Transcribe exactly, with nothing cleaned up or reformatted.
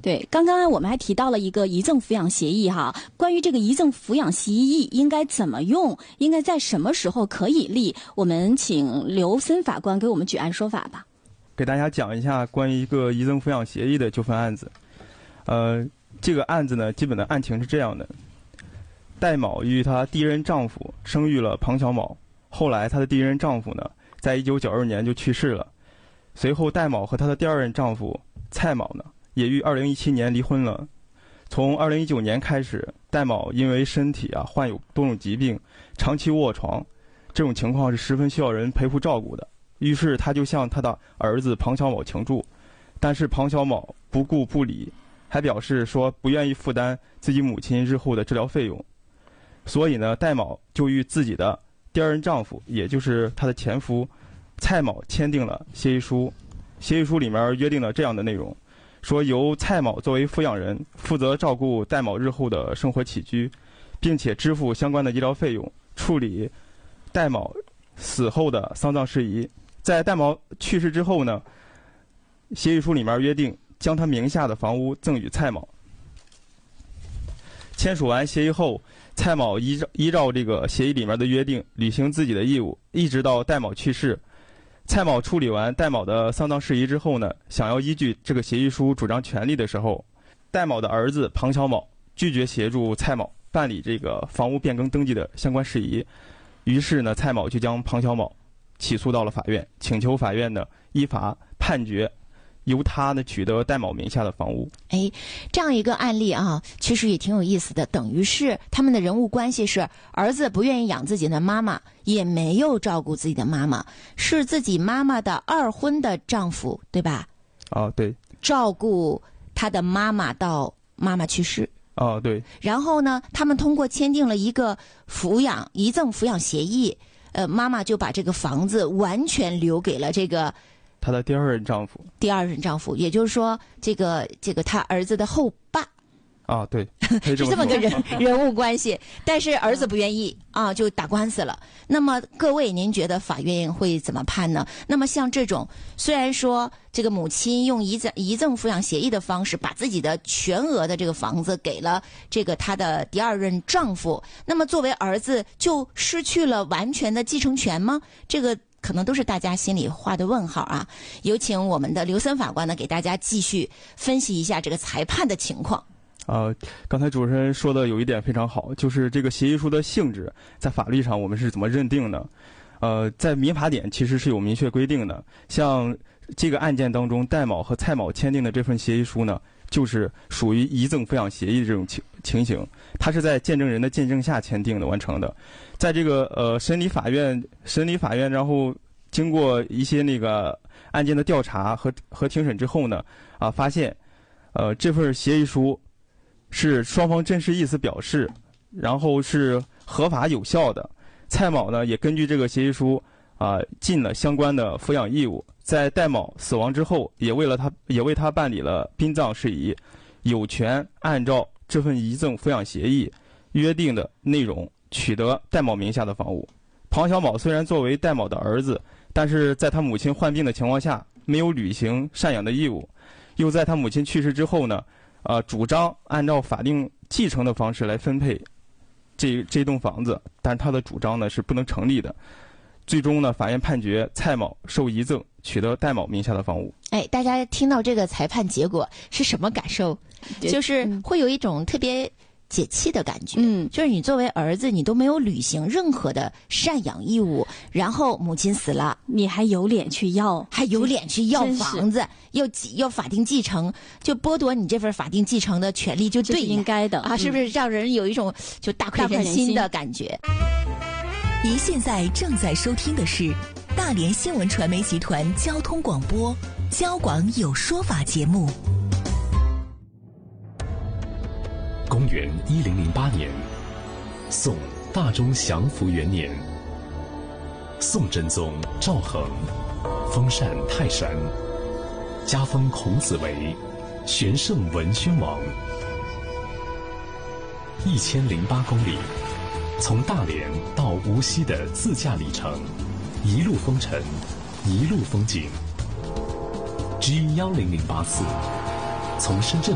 对，刚刚我们还提到了一个遗赠抚养协议哈，关于这个遗赠抚养协议应该怎么用，应该在什么时候可以立，我们请刘森法官给我们举案说法吧。 给大家讲一下关于一个遗赠抚养协议的纠纷案子。呃，这个案子呢，基本的案情是这样的：戴某与她第一任丈夫生育了庞小某，后来她的第一任丈夫呢，在一九九二年就去世了。随后，戴某和她的第二任丈夫蔡某呢，也于二零一七年离婚了。从二零一九年开始，戴某因为身体啊患有多种疾病，长期卧床，这种情况是十分需要人陪护照顾的。于是他就向他的儿子庞小某求助，但是庞小某不顾不理，还表示说不愿意负担自己母亲日后的治疗费用。所以呢，戴某就与自己的第二任丈夫，也就是他的前夫蔡某签订了协议书。协议书里面约定了这样的内容，说由蔡某作为抚养人，负责照顾戴某日后的生活起居，并且支付相关的医疗费用，处理戴某死后的丧葬事宜。在戴某去世之后呢，协议书里面约定将他名下的房屋赠与蔡某。签署完协议后，蔡某依照依照这个协议里面的约定履行自己的义务，一直到戴某去世。蔡某处理完戴某的丧葬事宜之后呢，想要依据这个协议书主张权利的时候，戴某的儿子庞小某拒绝协助蔡某办理这个房屋变更登记的相关事宜。于是呢，蔡某就将庞小某起诉到了法院，请求法院呢依法判决由他呢取得戴某名下的房屋。 哎，这样一个案例啊，其实也挺有意思的。等于是他们的人物关系是儿子不愿意养自己的妈妈，也没有照顾自己的妈妈，是自己妈妈的二婚的丈夫，对吧？ 啊，对。 照顾他的妈妈到妈妈去世。 啊，对。 然后呢，他们通过签订了一个抚养遗赠抚养协议，呃，妈妈就把这个房子完全留给了这个她的第二任丈夫。 第二任丈夫，也就是说，这个这个他儿子的后爸。 啊，对， 是这么个人人物关系，但是儿子不愿意啊，就打官司了。那么各位，您觉得法院会怎么判呢？那么像这种，虽然说这个母亲用遗赠遗赠抚养协议的方式，把自己的全额的这个房子给了这个她的第二任丈夫，那么作为儿子就失去了完全的继承权吗？这个可能都是大家心里画的问号啊。有请我们的刘森法官呢，给大家继续分析一下这个裁判的情况。 呃，刚才主持人说的有一点非常好，就是这个协议书的性质，在法律上我们是怎么认定的？呃，在民法典其实是有明确规定的。像这个案件当中，戴某和蔡某签订的这份协议书呢，就是属于遗赠抚养协议的这种情情形，它是在见证人的见证下签订的完成的。在这个呃审理法院审理法院，然后经过一些那个案件的调查和和庭审之后呢，啊，发现呃这份协议书是双方真实意思表示，然后是合法有效的。蔡某呢也根据这个协议书啊、呃、尽了相关的抚养义务，在戴某死亡之后，也为了他也为他办理了殡葬事宜，有权按照这份遗赠抚养协议约定的内容取得戴某名下的房屋。庞小某虽然作为戴某的儿子，但是在他母亲患病的情况下，没有履行赡养的义务，又在他母亲去世之后呢，呃，主张按照法定继承的方式来分配这这栋房子，但他的主张呢是不能成立的。最终呢，法院判决蔡某受遗赠，取得戴某名下的房屋。 哎，大家听到这个裁判结果是什么感受？就是会有一种特别解气的感觉。嗯，就是你作为儿子，你都没有履行任何的赡养义务，然后母亲死了， 你还有脸去要， 还有脸去要房子，要要法定继承，就剥夺你这份法定继承的权利，就对应该的啊，是不是让人有一种就大快人心的感觉？ 您现在正在收听的是大连新闻传媒集团交通广播交广有说法节目。 公元一零零八年，宋大中祥符元年，宋真宗赵恒封禅泰山，加封孔子为玄圣文宣王。一千零八公里，从大连到无锡的自驾里程，一路风尘，一路风景。G 一零零八次，从深圳